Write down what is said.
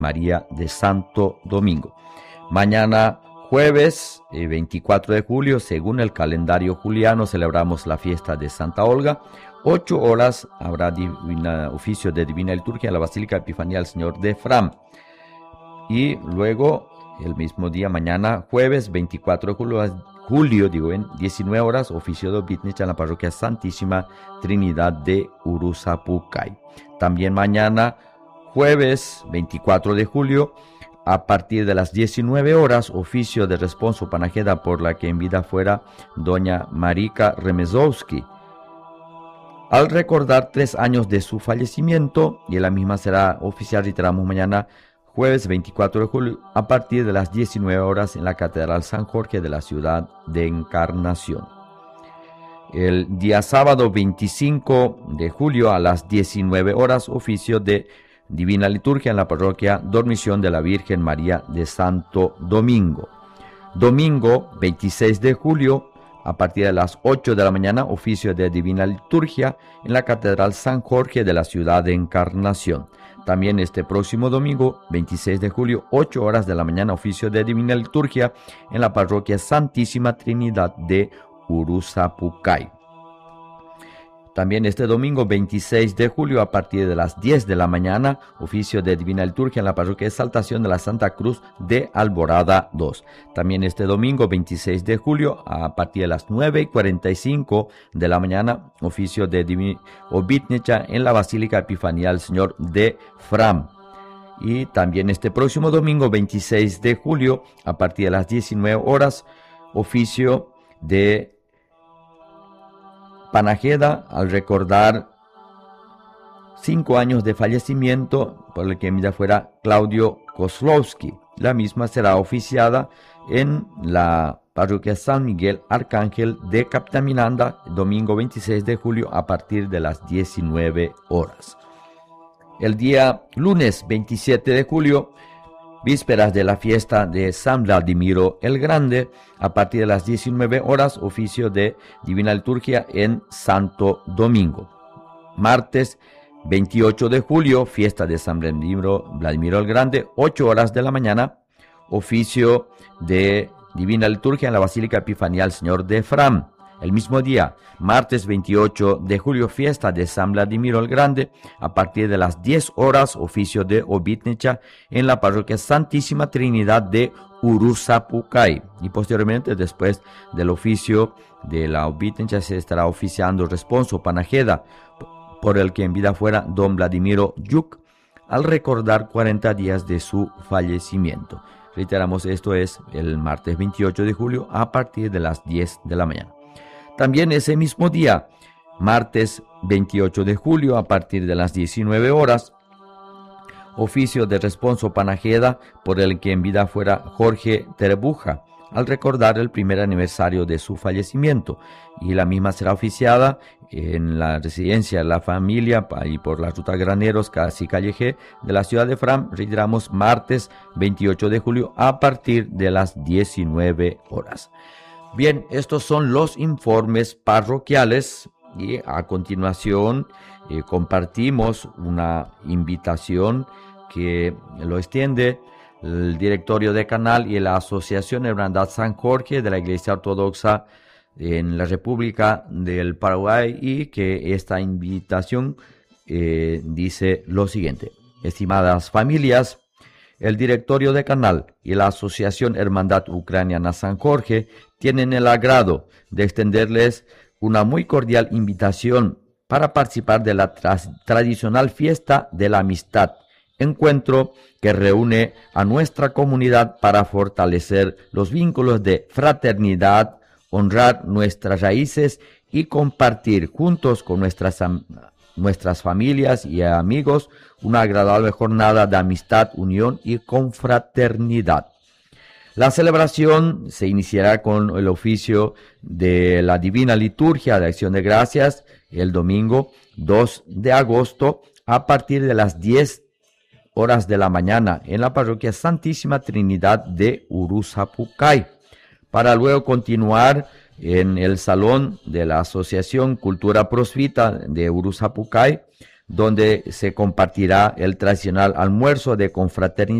María de Santo Domingo. Mañana jueves 24 de julio, según el calendario juliano, celebramos la fiesta de Santa Olga. 8 horas habrá oficio de Divina Liturgia en la Basílica Epifanía del Señor de Fram. Y luego, el mismo día, mañana jueves 24 de julio, en 19 horas, oficio de Obitnicha en la Parroquia Santísima Trinidad de Uruzapucay. También mañana jueves 24 de julio, a partir de las 19 horas, oficio de responso panajeda por la que en vida fuera doña Marika Remezowski. Al recordar 3 años de su fallecimiento, y la misma será oficial, reiteramos mañana jueves 24 de julio, a partir de las 19 horas en la Catedral San Jorge de la ciudad de Encarnación. El día sábado 25 de julio a las 19 horas, oficio de Divina Liturgia en la parroquia Dormición de la Virgen María de Santo Domingo. Domingo 26 de julio, a partir de las 8 de la mañana, oficio de Divina Liturgia en la Catedral San Jorge de la ciudad de Encarnación. También este próximo domingo, 26 de julio, 8 horas de la mañana, oficio de Divina Liturgia en la parroquia Santísima Trinidad de Uruzapucay. También este domingo 26 de julio a partir de las 10 de la mañana, oficio de Divina Liturgia en la parroquia Exaltación de la Santa Cruz de Alborada 2. También este domingo 26 de julio a partir de las 9:45 de la mañana, oficio de Obitnicha en la Basílica Epifanía del Señor de Fram. Y también este próximo domingo 26 de julio a partir de las 19 horas, oficio de panajeda al recordar 5 años de fallecimiento por el que en vida fuera Claudio Kozlowski. La misma será oficiada en la parroquia San Miguel Arcángel de Captaminanda, domingo 26 de julio a partir de las 19 horas. El día lunes 27 de julio, vísperas de la fiesta de San Vladimiro el Grande, a partir de las 19 horas, oficio de Divina Liturgia en Santo Domingo. Martes 28 de julio, fiesta de San Vladimiro el Grande, 8 horas de la mañana, oficio de Divina Liturgia en la Basílica Epifanía del Señor de Fram. El mismo día, martes 28 de julio, fiesta de San Vladimiro el Grande, a partir de las 10 horas, oficio de Obitnicha en la parroquia Santísima Trinidad de Uruzapucay. Y posteriormente, después del oficio de la Obitnicha, se estará oficiando responso panajeda por el que en vida fuera don Vladimiro Yuk, al recordar 40 días de su fallecimiento. Reiteramos, esto es el martes 28 de julio a partir de las 10 de la mañana. También ese mismo día, martes 28 de julio, a partir de las 19 horas, oficio de responso panajeda por el que en vida fuera Jorge Terbuja, al recordar el primer aniversario de su fallecimiento. Y la misma será oficiada en la residencia de la familia y por la ruta Graneros, casi calle G de la ciudad de Fram. Reiteramos, martes 28 de julio a partir de las 19 horas. Bien, estos son los informes parroquiales y a continuación compartimos una invitación que lo extiende el directorio de canal y la Asociación Hermandad San Jorge de la Iglesia Ortodoxa en la República del Paraguay, y que esta invitación dice lo siguiente: estimadas familias, el directorio de canal y la Asociación Hermandad Ucraniana San Jorge tienen el agrado de extenderles una muy cordial invitación para participar de la tradicional fiesta de la amistad, encuentro que reúne a nuestra comunidad para fortalecer los vínculos de fraternidad, honrar nuestras raíces y compartir juntos con nuestras familias y amigos una agradable jornada de amistad, unión y confraternidad. La celebración se iniciará con el oficio de la Divina Liturgia de Acción de Gracias el domingo 2 de agosto a partir de las 10 horas de la mañana en la parroquia Santísima Trinidad de Uruzapucay, para luego continuar en el salón de la Asociación Cultura Prosvita de Uruzapucay, donde se compartirá el tradicional almuerzo de confraternidad